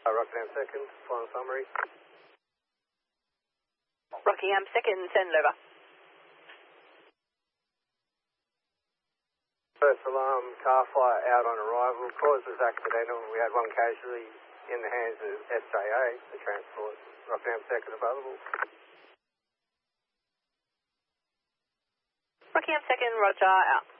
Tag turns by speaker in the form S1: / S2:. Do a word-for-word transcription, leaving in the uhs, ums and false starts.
S1: Uh, Rockingham second, final summary.
S2: Rockingham second, send over.
S1: First alarm, car fire out on arrival. Cause was accidental. We had one casualty in the hands of S J A, the transport. Rockingham second available.
S2: Rockingham second, roger, out.